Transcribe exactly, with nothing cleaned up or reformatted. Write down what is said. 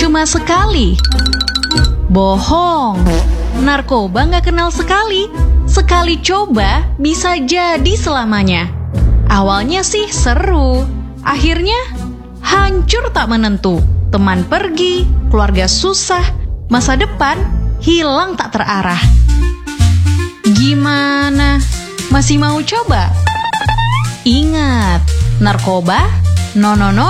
cuma sekali. Bohong. Narkoba nggak kenal sekali. Sekali coba bisa jadi selamanya. Awalnya sih seru, akhirnya hancur tak menentu. Teman pergi, keluarga susah, masa depan hilang tak terarah. Gimana? Masih mau coba? Ingat, narkoba no no no